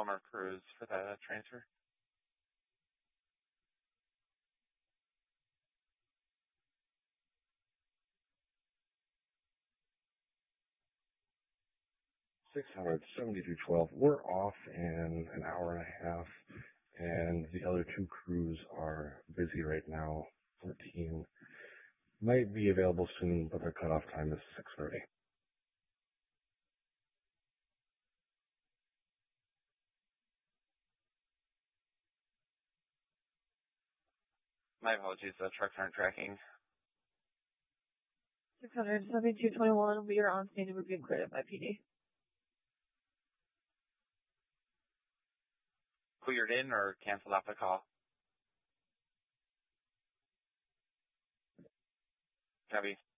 Palmer Cruz for the transfer. $672.12. We're off in an hour and a half, and the other two crews are busy right now. 14 might be available soon, but their cutoff time is 6:30. My apologies, the trucks aren't tracking. 672.21, we are on standing review and cleared by PD. Cleared in or canceled off the call? Copy.